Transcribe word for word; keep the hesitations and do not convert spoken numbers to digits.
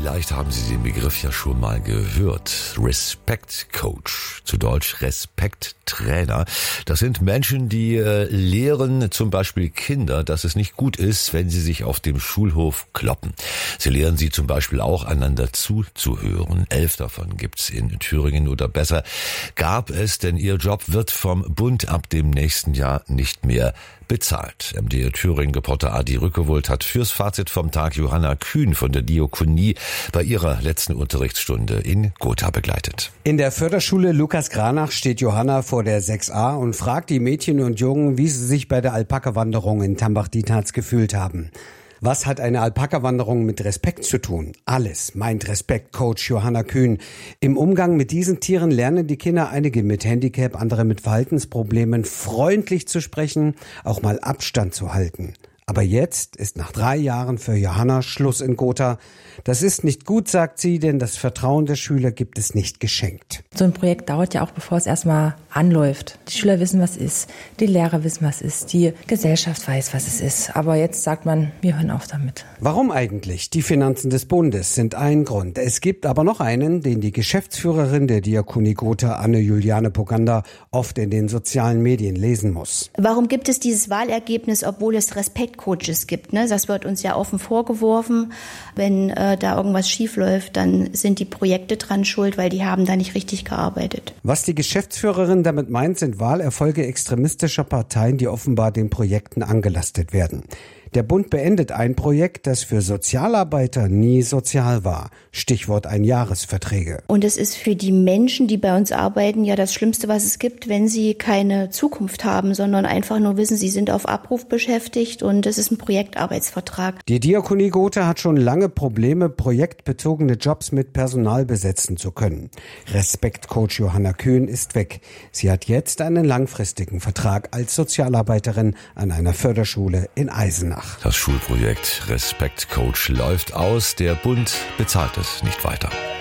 Vielleicht haben Sie den Begriff ja schon mal gehört. Respect Coach, zu Deutsch Respekt Trainer. Das sind Menschen, die äh, lehren zum Beispiel Kinder, dass es nicht gut ist, wenn sie sich auf dem Schulhof kloppen. Sie lehren sie zum Beispiel auch, einander zuzuhören. Elf davon gibt's in Thüringen, oder besser gab es, denn ihr Job wird vom Bund ab dem nächsten Jahr nicht mehr bezahlt. M D R Thüringen-Reporter Adi Rückewold hat fürs Fazit vom Tag Johanna Kühn von der Diakonie bei ihrer letzten Unterrichtsstunde in Gotha begleitet. In der Förderschule Lukas Granach steht Johanna vor der sechs a und fragt die Mädchen und Jungen, wie sie sich bei der Alpaka-Wanderung in Tambach-Dietharz gefühlt haben. Was hat eine Alpaka-Wanderung mit Respekt zu tun? Alles, meint Respekt-Coach Johanna Kühn. Im Umgang mit diesen Tieren lernen die Kinder, einige mit Handicap, andere mit Verhaltensproblemen, freundlich zu sprechen, auch mal Abstand zu halten. Aber jetzt ist nach drei Jahren für Johanna Schluss in Gotha. Das ist nicht gut, sagt sie, denn das Vertrauen der Schüler gibt es nicht geschenkt. So ein Projekt dauert ja auch, bevor es erstmal anläuft. Die Schüler wissen, was es ist, die Lehrer wissen, was es ist, die Gesellschaft weiß, was es ist. Aber jetzt sagt man, wir hören auf damit. Warum eigentlich? Die Finanzen des Bundes sind ein Grund. Es gibt aber noch einen, den die Geschäftsführerin der Diakonie Gotha, Anne-Juliane Poganda, oft in den sozialen Medien lesen muss. Warum gibt es dieses Wahlergebnis, obwohl es Respektcoaches gibt? Ne? Das wird uns ja offen vorgeworfen. Wenn äh, da irgendwas schief läuft, dann sind die Projekte dran schuld, weil die haben da nicht richtig gearbeitet. Was die Geschäftsführerin damit meint, sind Wahlerfolge extremistischer Parteien, die offenbar den Projekten angelastet werden. Der Bund beendet ein Projekt, das für Sozialarbeiter nie sozial war. Stichwort Einjahresverträge. Und es ist für die Menschen, die bei uns arbeiten, ja das Schlimmste, was es gibt, wenn sie keine Zukunft haben, sondern einfach nur wissen, sie sind auf Abruf beschäftigt und es ist ein Projektarbeitsvertrag. Die Diakonie Gotha hat schon lange Probleme, projektbezogene Jobs mit Personal besetzen zu können. Respekt-Coach Johanna Kühn ist weg. Sie hat jetzt einen langfristigen Vertrag als Sozialarbeiterin an einer Förderschule in Eisenach. Das Schulprojekt Respekt Coach läuft aus. Der Bund bezahlt es nicht weiter.